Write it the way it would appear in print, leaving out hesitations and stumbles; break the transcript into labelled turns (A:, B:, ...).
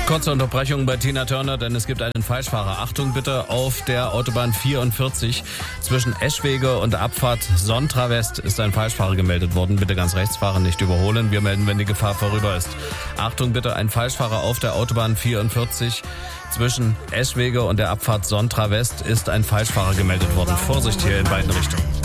A: Kurze Unterbrechung bei Tina Turner, denn es gibt einen Falschfahrer. Achtung bitte, auf der Autobahn 44 zwischen Eschwege und der Abfahrt Sontra West ist ein Falschfahrer gemeldet worden. Bitte ganz rechts fahren, nicht überholen. Wir melden, wenn die Gefahr vorüber ist. Achtung bitte, ein Falschfahrer auf der Autobahn 44 zwischen Eschwege und der Abfahrt Sontra West ist ein Falschfahrer gemeldet worden. Vorsicht hier in beiden Richtungen.